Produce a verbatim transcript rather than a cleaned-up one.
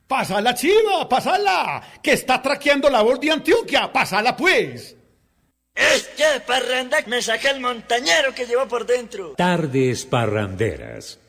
Pásala, chiva, pásala, que está traqueando la voz de Antioquia, pásala pues. Este parranda me saca el montañero que llevo por dentro. Tardes parranderas.